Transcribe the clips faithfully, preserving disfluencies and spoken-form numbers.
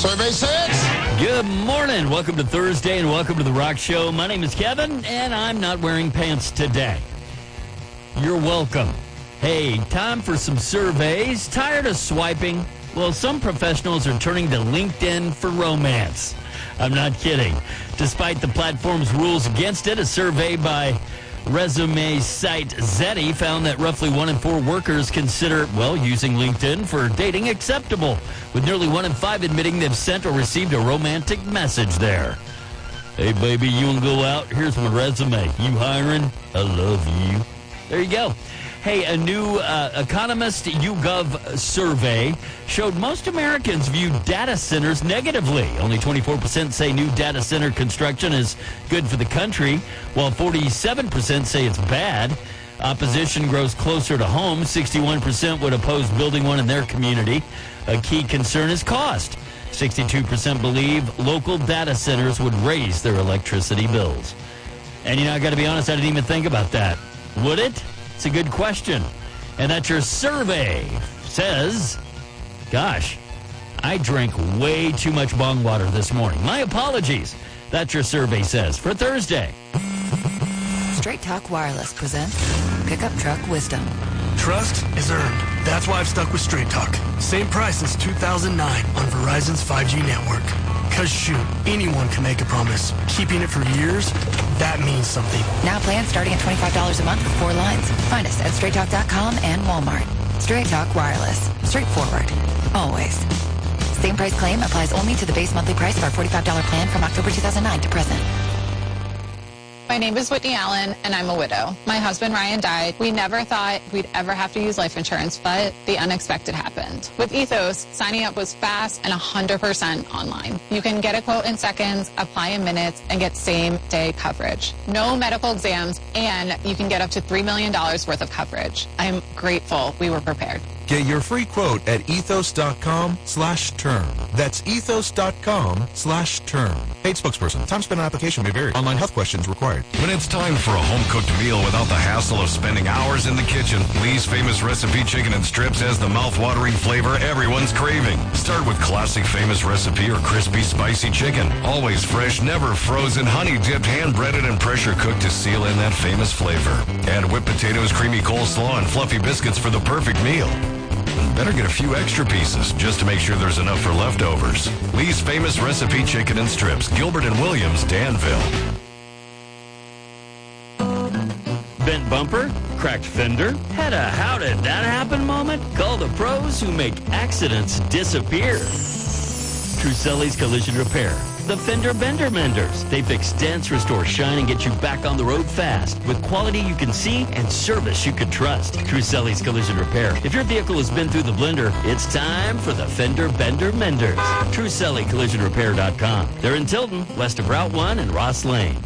Survey says. Good morning. Welcome to Thursday and welcome to The Rock Show. My name is Kevin, and I'm not wearing pants today. You're welcome. Hey, time for some surveys. Tired of swiping? Well, some professionals are turning to LinkedIn for romance. I'm not kidding. Despite the platform's rules against it, a survey by resume site Zeti found that roughly one in four workers consider, well, using LinkedIn for dating acceptable, with nearly one in five admitting they've sent or received a romantic message there. Hey, baby, you want to go out? Here's my resume. You hiring? I love you. There you go. Hey, a new uh, Economist YouGov survey showed most Americans view data centers negatively. Only twenty-four percent say new data center construction is good for the country, while forty-seven percent say it's bad. Opposition grows closer to home. sixty-one percent would oppose building one in their community. A key concern is cost. sixty-two percent believe local data centers would raise their electricity bills. And, you know, I got to be honest, I didn't even think about that. Would it? It's a good question. And that your survey says, gosh, I drank way too much bong water this morning. My apologies. That's your survey says for Thursday. Straight Talk Wireless presents Pickup Truck Wisdom. Trust is earned. That's why I've stuck with Straight Talk. Same price since two thousand nine on Verizon's five G network. Because shoot, anyone can make a promise. Keeping it for years, that means something. Now plans starting at twenty-five dollars a month for four lines. Find us at straight talk dot com and Walmart. Straight Talk Wireless. Straightforward. Always. Same price claim applies only to the base monthly price of our forty-five dollars plan from October two thousand nine to present. My name is Whitney Allen, and I'm a widow. My husband, Ryan, died. We never thought we'd ever have to use life insurance, but the unexpected happened. With Ethos, signing up was fast and one hundred percent online. You can get a quote in seconds, apply in minutes, and get same-day coverage. No medical exams, and you can get up to three million dollars worth of coverage. I'm grateful we were prepared. Get your free quote at ethos.com slash term. That's ethos.com slash term. Paid spokesperson. Time spent on application may vary. Online health questions required. When it's time for a home-cooked meal without the hassle of spending hours in the kitchen, Lee's Famous Recipe Chicken and Strips has the mouth-watering flavor everyone's craving. Start with classic Famous Recipe or crispy, spicy chicken. Always fresh, never frozen, honey-dipped, hand-breaded, and pressure-cooked to seal in that famous flavor. Add whipped potatoes, creamy coleslaw, and fluffy biscuits for the perfect meal. And better get a few extra pieces just to make sure there's enough for leftovers. Lee's Famous Recipe Chicken and Strips, Gilbert and Williams, Danville. Bent bumper? Cracked fender? Had a how did that happen moment? Call the pros who make accidents disappear. Truselli's Collision Repair. The Fender Bender Menders. They fix dents, restore shine, and get you back on the road fast with quality you can see and service you can trust. Truselli's Collision Repair. If your vehicle has been through the blender, it's time for the Fender Bender Menders. Truselli Collision Repair dot com. They're in Tilton, west of Route one and Ross Lane.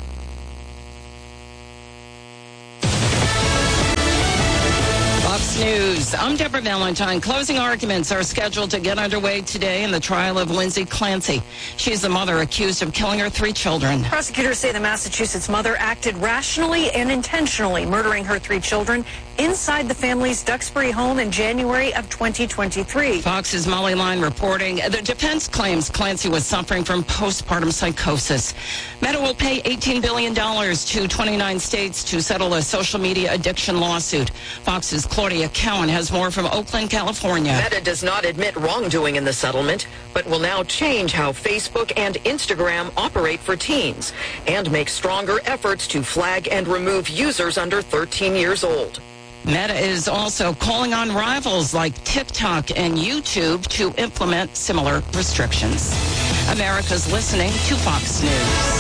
Fox News. I'm Deborah Valentine. Closing arguments are scheduled to get underway today in the trial of Lindsay Clancy. She's the mother accused of killing her three children. Prosecutors say the Massachusetts mother acted rationally and intentionally, murdering her three children inside the family's Duxbury home in January of twenty twenty-three. Fox's Molly Line reporting the defense claims Clancy was suffering from postpartum psychosis. Meta will pay eighteen billion dollars to twenty-nine states to settle a social media addiction lawsuit. Fox's Claudia Cowan has more from Oakland, California. Meta does not admit wrongdoing in the settlement, but will now change how Facebook and Instagram operate for teens and make stronger efforts to flag and remove users under thirteen years old. Meta is also calling on rivals like TikTok and YouTube to implement similar restrictions. America's listening to Fox News.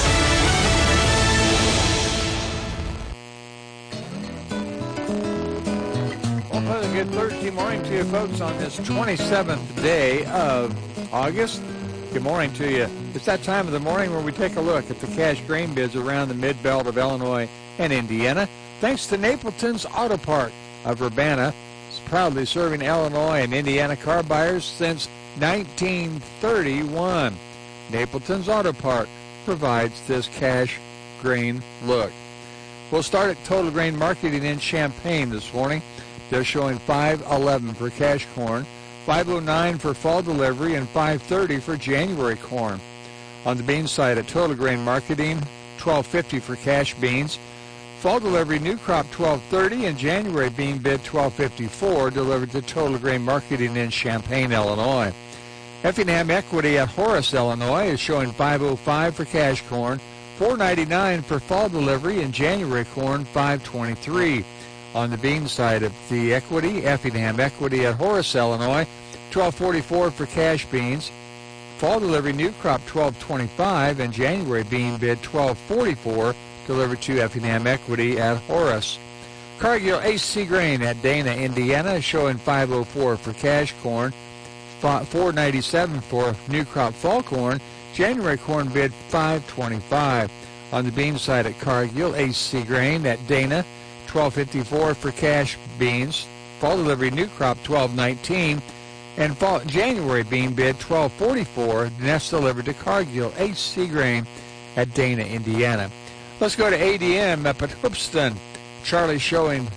Well, a good Thursday morning to you folks on this twenty-seventh day of August. Good morning to you. It's that time of the morning where we take a look at the cash grain bids around the mid-belt of Illinois and Indiana. Thanks to Napleton's Auto Part of Urbana, it's proudly serving Illinois and Indiana car buyers since nineteen thirty-one. Napleton's Auto Part provides this cash grain look. We'll start at Total Grain Marketing in Champaign this morning. They're showing five eleven for cash corn, five oh nine for fall delivery, and five thirty for January corn. On the bean side at Total Grain Marketing, twelve fifty for cash beans. Fall delivery new crop twelve thirty, and January bean bid twelve fifty-four, delivered to Total Grain Marketing in Champaign, Illinois. Effingham Equity at Horace, Illinois is showing five oh five for cash corn, four ninety-nine for fall delivery, and January corn five twenty-three. On the bean side of the equity, Effingham Equity at Horace, Illinois, twelve forty-four for cash beans. Fall delivery new crop twelve twenty-five, and January bean bid twelve forty-four, delivered to Effingham Equity at Horace. Cargill H C Grain at Dana, Indiana is showing five oh four for cash corn, four ninety-seven for new crop fall corn. January corn bid five twenty-five. On the bean side at Cargill H C Grain at Dana, twelve fifty-four for cash beans. Fall delivery new crop twelve nineteen, and fall January bean bid twelve forty-four. And that's delivered to Cargill H C Grain at Dana, Indiana. Let's go to A D M up at Hoopston. Charlie showing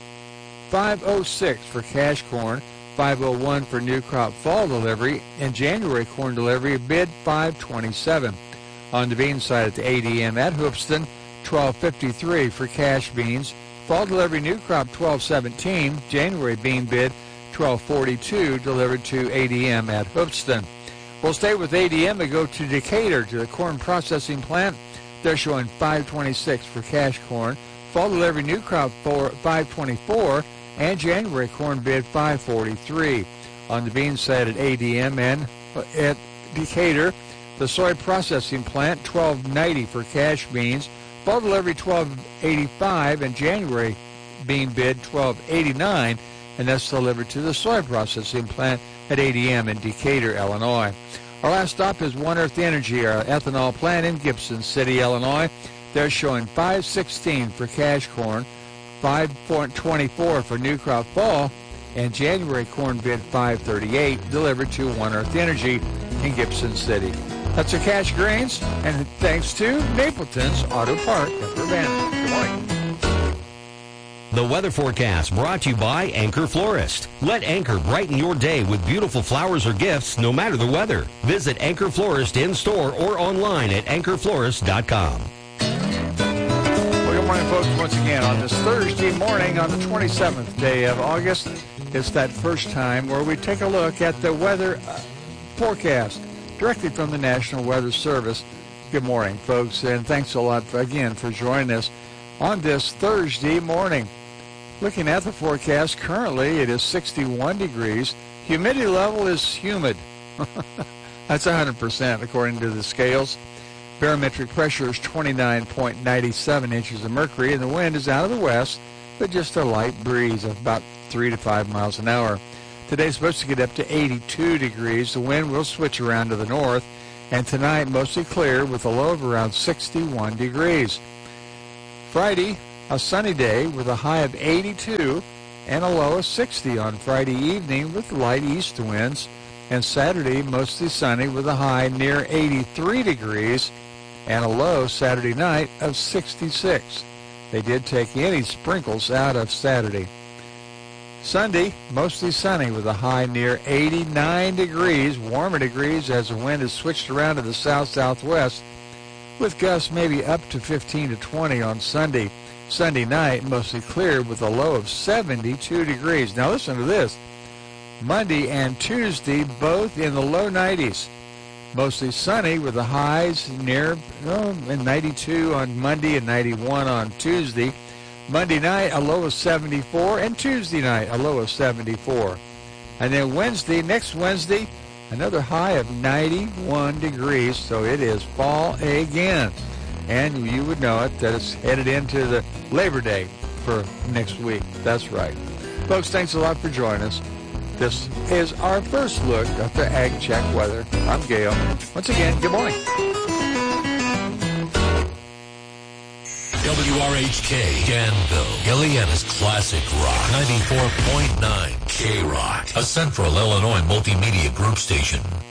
five oh six for cash corn, five oh one for new crop fall delivery, and January corn delivery bid five twenty-seven. On the bean side at the A D M at Hoopston, twelve fifty-three for cash beans. Fall delivery new crop twelve seventeen, January bean bid twelve forty-two, delivered to A D M at Hoopston. We'll stay with A D M and go to Decatur to the corn processing plant. They're showing five twenty-six for cash corn. Fall delivery new crop for five twenty-four, and January corn bid five forty-three. On the bean side at A D M and at Decatur, the soy processing plant twelve ninety for cash beans. Fall delivery twelve eighty-five, and January bean bid twelve eighty-nine, and that's delivered to the soy processing plant at A D M in Decatur, Illinois. Our last stop is One Earth Energy, our ethanol plant in Gibson City, Illinois. They're showing five sixteen for cash corn, five twenty-four for new crop fall, and January corn bid five thirty-eight, delivered to One Earth Energy in Gibson City. That's our cash grains, and thanks to Napleton's Auto Park in Urbana. Good morning. The weather forecast brought to you by Anchor Florist. Let Anchor brighten your day with beautiful flowers or gifts no matter the weather. Visit Anchor Florist in store or online at anchor florist dot com. Well, good morning, folks, once again on this Thursday morning on the twenty-seventh day of August. It's that first time where we take a look at the weather uh, forecast directly from the National Weather Service. Good morning, folks, and thanks a lot for, again for joining us on this Thursday morning. Looking at the forecast, currently it is sixty-one degrees. Humidity level is humid. That's one hundred percent according to the scales. Barometric pressure is twenty-nine point nine seven inches of mercury, and the wind is out of the west, but just a light breeze of about three to five miles an hour. Today's supposed to get up to eighty-two degrees. The wind will switch around to the north, and tonight mostly clear with a low of around sixty-one degrees. Friday, a sunny day with a high of eighty-two and a low of sixty on Friday evening with light east winds. And Saturday, mostly sunny with a high near eighty-three degrees and a low Saturday night of sixty-six. They did take any sprinkles out of Saturday. Sunday, mostly sunny with a high near eighty-nine degrees, warmer degrees as the wind has switched around to the south-southwest, with gusts maybe up to fifteen to twenty on Sunday. Sunday night, mostly clear with a low of seventy-two degrees. Now listen to this. Monday and Tuesday, both in the low nineties. Mostly sunny with the highs near oh, ninety-two on Monday and ninety-one on Tuesday. Monday night, a low of seventy-four, and Tuesday night, a low of seventy-four. And then Wednesday, next Wednesday, another high of ninety-one degrees, so it is fall again. And you would know it, that it's headed into the Labor Day for next week. That's right. Folks, thanks a lot for joining us. This is our first look at the Ag Check weather. I'm Gail. Once again, good morning. W R H K, Danville, Illinois' classic rock, ninety-four point nine K-Rock, a Central Illinois multimedia group station.